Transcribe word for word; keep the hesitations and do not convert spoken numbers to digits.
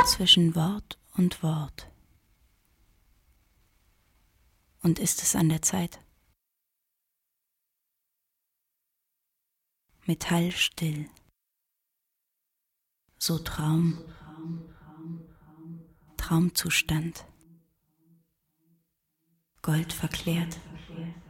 zwischen Wort und Wort. Und ist es an der Zeit? Metallstill, so Traum, Traumzustand, Gold verklärt.